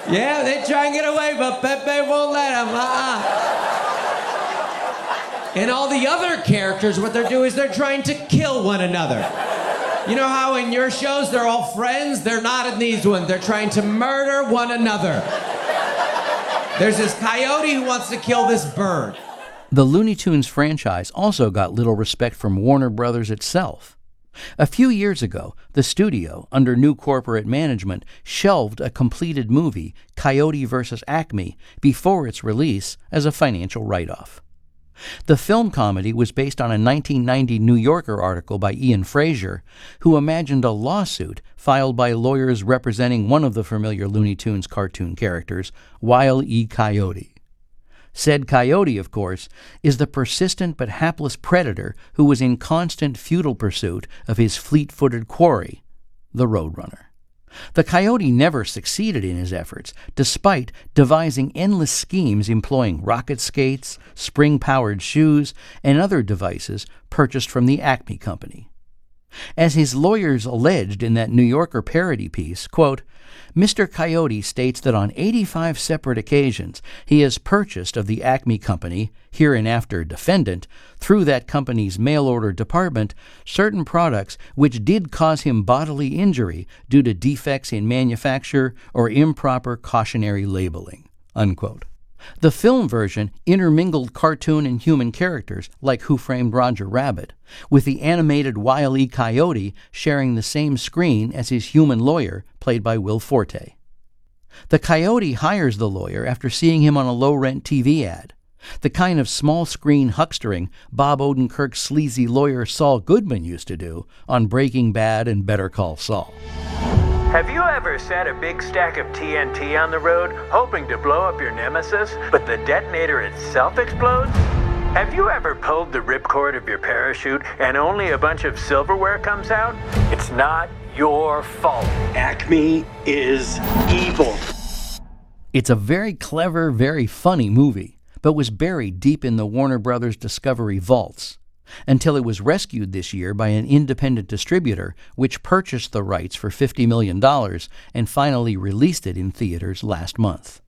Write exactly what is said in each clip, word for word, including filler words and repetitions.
Yeah, they try and get away, but Pepe won't let them. Uh-uh. And all the other characters, what they're doing is they're trying to kill one another. You know how in your shows they're all friends? They're not in these ones. They're trying to murder one another. There's this coyote who wants to kill this bird. The Looney Tunes franchise also got little respect from Warner Brothers itself. A few years ago, the studio, under new corporate management, shelved a completed movie, Coyote versus Acme, before its release as a financial write-off. The film comedy was based on a nineteen ninety New Yorker article by Ian Frazier, who imagined a lawsuit filed by lawyers representing one of the familiar Looney Tunes cartoon characters, Wile E. Coyote. Said coyote, of course, is the persistent but hapless predator who was in constant futile pursuit of his fleet-footed quarry, the Roadrunner. The coyote never succeeded in his efforts, despite devising endless schemes employing rocket skates, spring-powered shoes, and other devices purchased from the Acme Company. As his lawyers alleged in that New Yorker parody piece, quote, Mister Coyote states that on eighty-five separate occasions he has purchased of the Acme Company, hereinafter defendant, through that company's mail-order department, certain products which did cause him bodily injury due to defects in manufacture or improper cautionary labeling, unquote. The film version intermingled cartoon and human characters like Who Framed Roger Rabbit, with the animated Wile E. Coyote sharing the same screen as his human lawyer, played by Will Forte. The coyote hires the lawyer after seeing him on a low-rent T V ad, the kind of small-screen huckstering Bob Odenkirk's sleazy lawyer Saul Goodman used to do on Breaking Bad and Better Call Saul. Have you ever set a big stack of T N T on the road, hoping to blow up your nemesis, but the detonator itself explodes? Have you ever pulled the ripcord of your parachute and only a bunch of silverware comes out? It's not your fault. Acme is evil. It's a very clever, very funny movie, but was buried deep in the Warner Brothers Discovery vaults, until it was rescued this year by an independent distributor which purchased the rights for fifty million dollars and finally released it in theaters last month.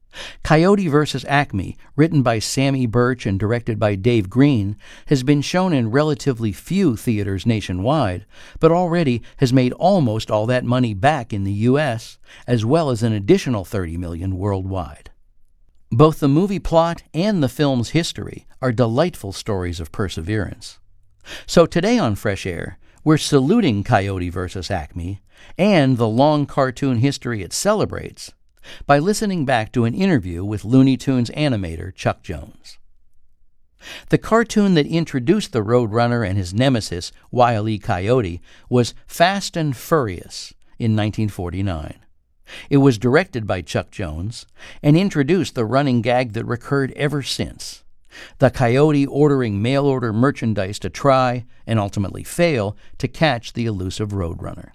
Coyote versus Acme, written by Sammy Birch and directed by Dave Green, has been shown in relatively few theaters nationwide, but already has made almost all that money back in the U S, as well as an additional thirty million dollars worldwide. Both the movie plot and the film's history are delightful stories of perseverance. So today on Fresh Air, we're saluting Coyote versus Acme and the long cartoon history it celebrates by listening back to an interview with Looney Tunes animator Chuck Jones. The cartoon that introduced the Roadrunner and his nemesis, Wile E. Coyote, was Fast and Furious in nineteen forty-nine. It was directed by Chuck Jones and introduced the running gag that recurred ever since: the coyote ordering mail-order merchandise to try, and ultimately fail, to catch the elusive Roadrunner.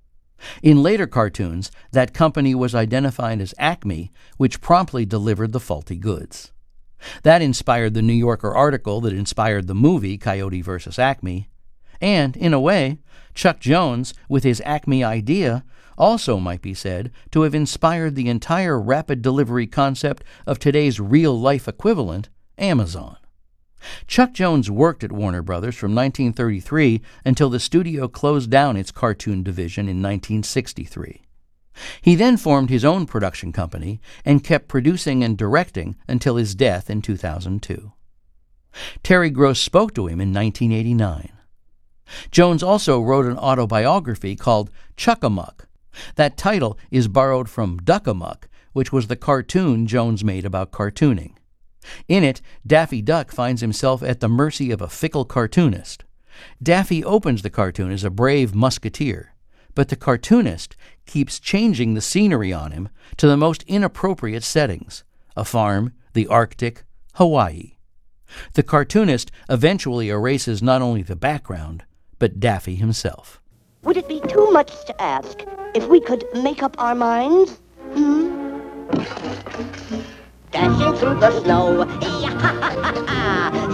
In later cartoons, that company was identified as Acme, which promptly delivered the faulty goods. That inspired the New Yorker article that inspired the movie Coyote versus Acme, and, in a way, Chuck Jones, with his Acme idea, also might be said to have inspired the entire rapid delivery concept of today's real-life equivalent, Amazon. Chuck Jones worked at Warner Brothers from nineteen thirty-three until the studio closed down its cartoon division in nineteen sixty-three. He then formed his own production company and kept producing and directing until his death in two thousand two. Terry Gross spoke to him in nineteen eighty-nine. Jones also wrote an autobiography called Chuck-a-Muck. That title is borrowed from Duck-a-Muck, which was the cartoon Jones made about cartooning. In it, Daffy Duck finds himself at the mercy of a fickle cartoonist. Daffy opens the cartoon as a brave musketeer, but the cartoonist keeps changing the scenery on him to the most inappropriate settings: a farm, the Arctic, Hawaii. The cartoonist eventually erases not only the background, but Daffy himself. Would it be too much to ask if we could make up our minds? Hmm? Dashing through the snow,